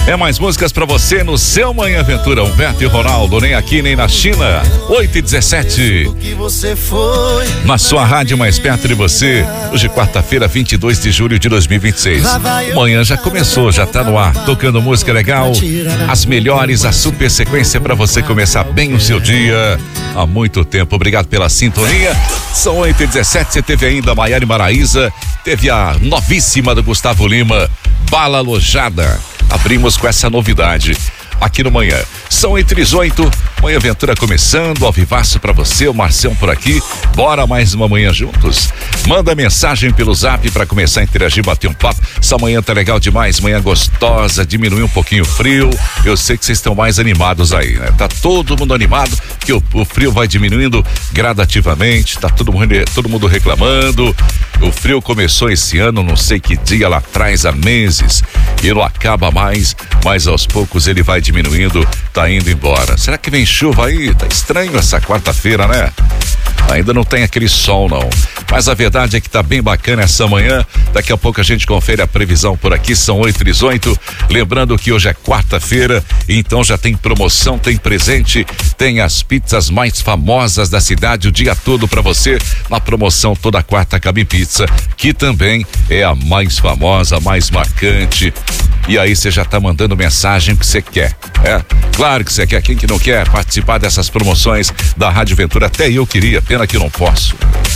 É mais músicas pra você no seu Manhã Aventura. Humberto e Ronaldo, nem aqui nem na China. 8h17. Na sua rádio mais perto de você. Hoje, quarta-feira, 22 de julho de 2026. Manhã já começou, já tá no ar. Tocando música legal. As melhores, a super sequência pra você começar bem o seu dia. Há muito tempo. Obrigado pela sintonia. São 8h17. Você teve ainda a Maiara e Maraísa. Teve a novíssima do Gustavo Lima, Bala Alojada. Abrimos com essa novidade aqui no Manhã. São 8h18, Manhã Aventura começando, ao vivaço pra você, o Marcião por aqui. Bora mais uma manhã juntos? Manda mensagem pelo zap pra começar a interagir, bater um papo. Essa manhã tá legal demais, manhã gostosa, diminuiu um pouquinho o frio. Eu sei que vocês estão mais animados aí, né? Tá todo mundo animado, que o frio vai diminuindo gradativamente, tá todo mundo reclamando. O frio começou esse ano, não sei que dia lá atrás, há meses, e não acaba mais, mas aos poucos ele vai diminuindo, tá indo embora. Será que vem chuva aí? Tá estranho essa quarta-feira, né? Ainda não tem aquele sol, não. Mas a verdade é que tá bem bacana essa manhã. Daqui a pouco a gente confere a previsão por aqui. São 8h18. Lembrando que hoje é quarta-feira, então já tem promoção, tem presente, tem as pizzas mais famosas da cidade o dia todo pra você. Na promoção toda quarta Cabim Pizza, que também é a mais famosa, a mais marcante. E aí você já tá mandando mensagem que você quer. É, claro que você quer. Quem que não quer participar dessas promoções da Rádio Ventura? Até eu queria, pena que não posso.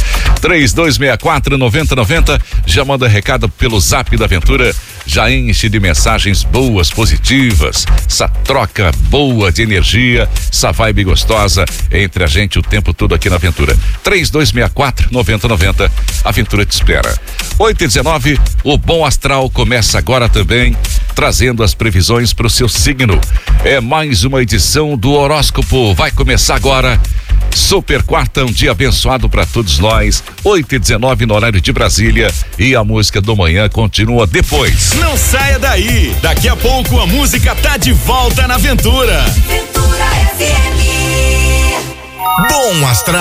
3264-9090, já manda recado pelo zap da Ventura, já enche de mensagens boas, positivas, essa troca boa de energia, essa vibe gostosa entre a gente o tempo todo aqui na Ventura. 3264-9090, a Ventura te espera. 8h19, o Bom Astral começa agora também, trazendo as previsões para o seu signo. É mais uma edição do horóscopo, vai começar agora. Super quarta, um dia abençoado para todos nós. 8h19 no horário de Brasília, e a música do manhã continua depois. Não saia daí, daqui a pouco a música tá de volta na Ventura. Ventura FM. Bom Astral.